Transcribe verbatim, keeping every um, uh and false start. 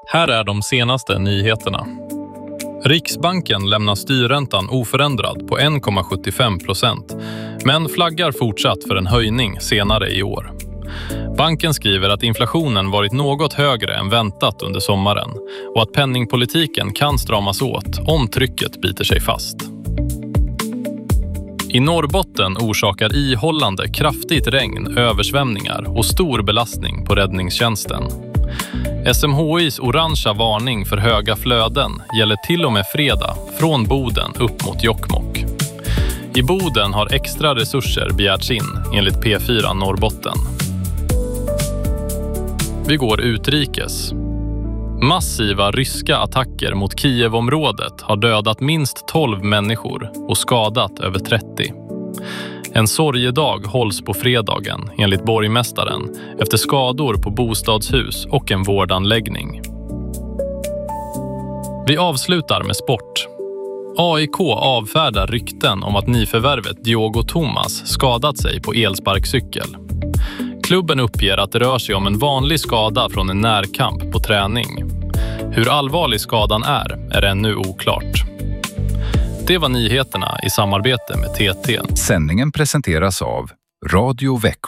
Här är de senaste nyheterna. Riksbanken lämnar styrräntan oförändrad på en komma sjuttiofem procent, men flaggar fortsatt för en höjning senare i år. Banken skriver att inflationen varit något högre än väntat under sommaren och att penningpolitiken kan stramas åt om trycket biter sig fast. I Norrbotten orsakar ihållande kraftigt regn, översvämningar och stor belastning på räddningstjänsten. S M H I:s orangea varning för höga flöden gäller till och med fredag från Boden upp mot Jokkmokk. I Boden har extra resurser begärts in enligt P fyra Norrbotten. Vi går utrikes. Massiva ryska attacker mot Kiev-området har dödat minst tolv människor och skadat över trettio. En sorgedag hålls på fredagen enligt borgmästaren efter skador på bostadshus och en vårdanläggning. Vi avslutar med sport. A I K avfärdar rykten om att nyförvärvet Diogo Thomas skadat sig på elsparkcykel. Klubben uppger att det rör sig om en vanlig skada från en närkamp på träning. Hur allvarlig skadan är är ännu oklart. Det var nyheterna i samarbete med T T. Sändningen presenteras av Radio Växjö.